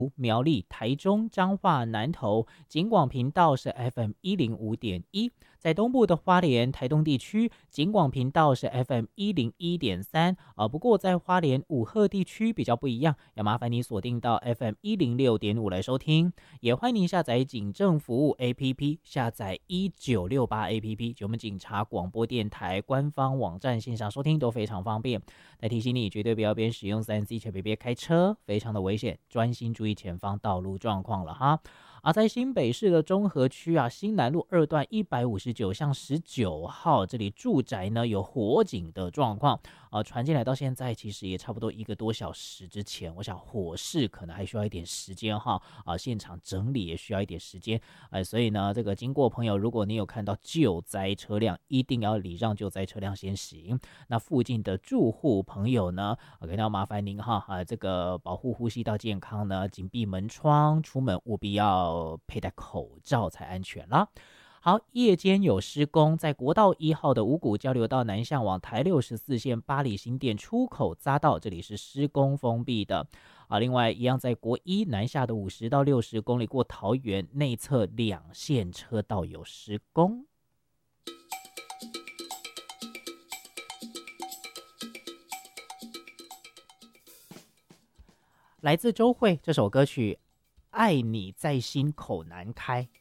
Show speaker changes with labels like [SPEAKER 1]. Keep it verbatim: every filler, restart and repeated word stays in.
[SPEAKER 1] 苗栗、台中、彰化、南投，警广频道是 F M 一零五点一，在东部的花莲、台东地区，警广频道是 F M 一零一点三，啊，不过在花莲五鹤地区比较不一样，要麻烦你锁定到 F M 一零六点五来收听，也欢迎您下载警政服务 A P P， 下载一九六八 A P P， 就我们警察广播电台官方网站线上收听都非常方便。来提醒你，绝对不要边使用 三 C 且别别开车，非常的危险，专心注意前方道路状况了哈。而在新北市的中和区啊，新南路二段一百五十九巷十九号，这里住宅呢有火警的状况，呃，传进来到现在其实也差不多一个多小时之前，我想火势可能还需要一点时间哈，啊、呃，现场整理也需要一点时间，呃，所以呢，这个经过朋友，如果你有看到救灾车辆，一定要礼让救灾车辆先行。那附近的住户朋友呢，可能要麻烦您哈，啊，这个保护呼吸道健康呢，紧闭门窗，出门务必要佩戴口罩才安全啦。好，夜间有施工，在国道一号的五股交流道南向往台六十四线八里新店出口匝道，这里是施工封闭的啊。另外，一样在国一南下的五十到六十公里过桃园内侧两线车道有施工。来自周蕙这首歌曲《爱你在心口难开》。